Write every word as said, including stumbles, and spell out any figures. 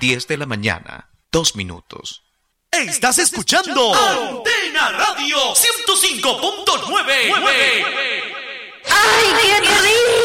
diez de la mañana, dos minutos. Estás escuchando Antena Radio ciento cinco punto nueve. ¡Ay, qué rico!